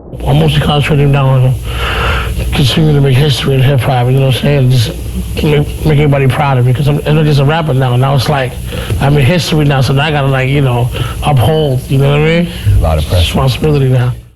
I'm mostly concentrating down on continuing to make history in hip hop. You know what I'm saying? Just make everybody proud of me because I'm not just a rapper now. Now it's like I'm in history now, so now I gotta uphold. You know what I mean? A lot of pressure. Responsibility now.